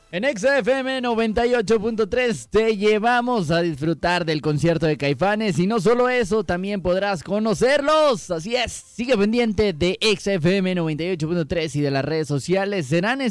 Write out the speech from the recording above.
En XFM 98.3 te llevamos a disfrutar del concierto de Caifanes y no solo eso, también podrás conocerlos. Así es, sigue pendiente de XFM 98.3 y de las redes sociales. Serán